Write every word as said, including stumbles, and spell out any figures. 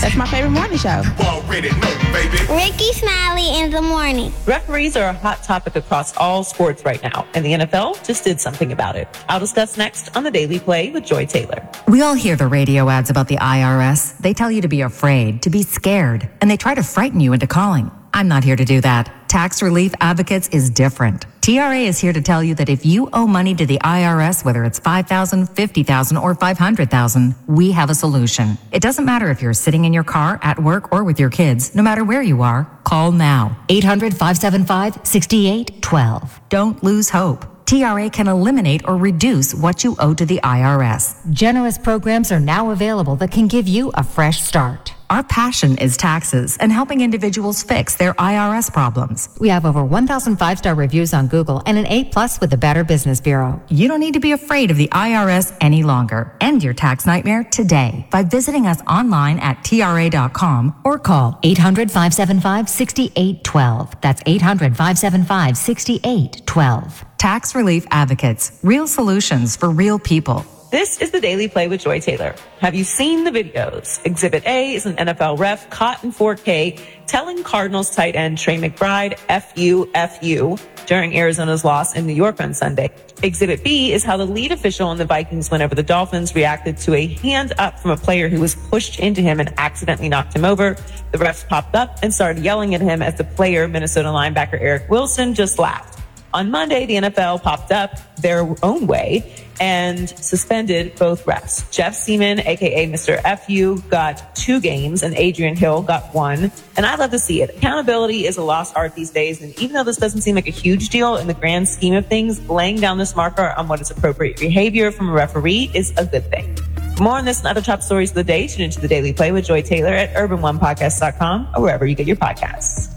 That's my favorite morning show. Already know, baby. Ricky Smiley in the morning. Referees are a hot topic across all sports right now, and the N F L just did something about it. I'll discuss next on The Daily Play with Joy Taylor. We all hear the radio ads about the I R S. They tell you to be afraid, to be scared, and they try to frighten you into calling. I'm not here to do that. Tax Relief Advocates is different. T R A is here to tell you that if you owe money to the I R S, whether it's five thousand dollars, fifty thousand dollars, or five hundred thousand dollars, we have a solution. It doesn't matter if you're sitting in your car, at work, or with your kids. No matter where you are, call now. eight hundred, five seven five, six eight one two. Don't lose hope. T R A can eliminate or reduce what you owe to the I R S. Generous programs are now available that can give you a fresh start. Our passion is taxes and helping individuals fix their I R S problems. We have over one thousand five-star reviews on Google and an A plus with the Better Business Bureau. You don't need to be afraid of the I R S any longer. End your tax nightmare today by visiting us online at T R A dot com or call eight hundred, five seven five, six eight one two. That's eight hundred, five seven five, six eight one two. Tax Relief Advocates. Real solutions for real people. This is The Daily Play with Joy Taylor. Have you seen the videos? Exhibit A is an N F L ref caught in four K telling Cardinals tight end Trey McBride, F you, F you, during Arizona's loss in New York on Sunday. Exhibit B is how the lead official in the Vikings win over the Dolphins reacted to a hand up from a player who was pushed into him and accidentally knocked him over. The refs popped up and started yelling at him as the player, Minnesota linebacker Eric Wilson, just laughed. On Monday, the N F L popped up their own way and suspended both refs. Jeff Seaman, a k a. Mister F U, got two games, and Adrian Hill got one. And I love to see it. Accountability is a lost art these days, and even though this doesn't seem like a huge deal in the grand scheme of things, laying down this marker on what is appropriate behavior from a referee is a good thing. For more on this and other top stories of the day, tune into The Daily Play with Joy Taylor at urban one podcast dot com or wherever you get your podcasts.